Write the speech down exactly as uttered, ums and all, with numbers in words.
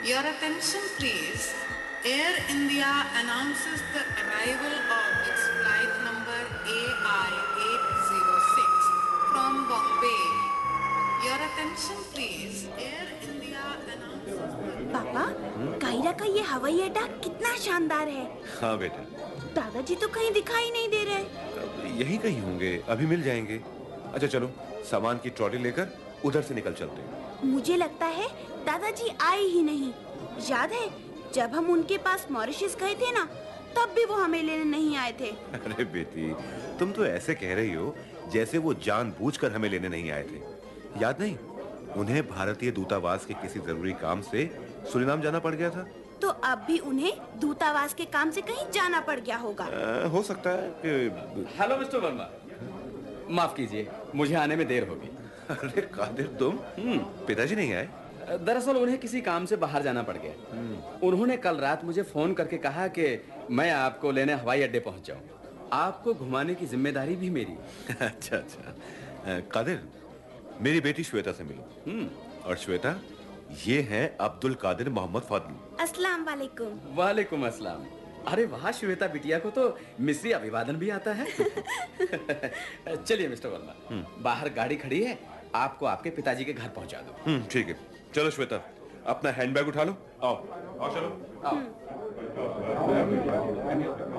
Your attention please. Air India announces the arrival of its flight number A I eight zero six from Bombay. Your attention please. Air India announces the... पापा, कायरा का ये हवाई अड्डा कितना शानदार है। हाँ बेटा। दादाजी तो कहीं दिखाई नहीं दे रहे। यहीं कहीं होंगे, अभी मिल जाएंगे। अच्छा चलो, सामान की ट्रॉली लेकर उधर से निकल चलते हैं। मुझे लगता है दादाजी आए ही नहीं। याद है जब हम उनके पास मॉरिशस गए थे ना, तब भी वो हमें लेने नहीं आए थे। अरे बेटी, तुम तो ऐसे कह रही हो जैसे वो जानबूझकर हमें लेने नहीं आए थे। याद नहीं, उन्हें भारतीय दूतावास के किसी जरूरी काम से सुरीनाम जाना पड़ गया था। तो अब भी उन्हें दूतावास के काम से कहीं जाना पड़ गया होगा। आ, हो सकता है कि... हेलो मिस्टर वर्मा, माफ कीजिए, मुझे आने में देर होगी। अरे कादिर, तुम? पिताजी नहीं आए? दरअसल उन्हें किसी काम से बाहर जाना पड़ गया। उन्होंने कल रात मुझे फोन करके कहा कि मैं आपको लेने हवाई अड्डे पहुंच जाऊं। आपको घुमाने की जिम्मेदारी भी मेरी। अच्छा अच्छा। कादिर, मेरी बेटी श्वेता से मिलो। और श्वेता, ये हैं अब्दुल कादिर मोहम्मद फादल। अस्सलाम वालेकुम। वालेकुम अस्सलाम। अरे वाह, श्वेता बिटिया को तो मिस्री अभिवादन भी आता है। चलिए मिस्टर वर्मा, बाहर गाड़ी खड़ी है, आपको आपके पिताजी के घर पहुंचा दो। ठीक है, चलो श्वेता, अपना हैंडबैग उठा लो। आओ आओ, चलो आओ।